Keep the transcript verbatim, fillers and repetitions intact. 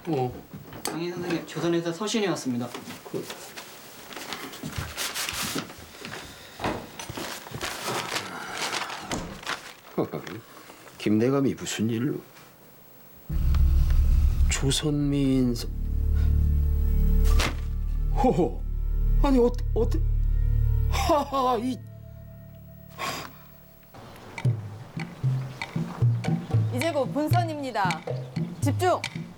어. 강희 선생님, 조선에서 서신이 왔습니다. 그... 김대감이 무슨 일로? 조선민 서... 호호. 아니 어 어때? 하하 이. 이제 곧 본선입니다. 집중!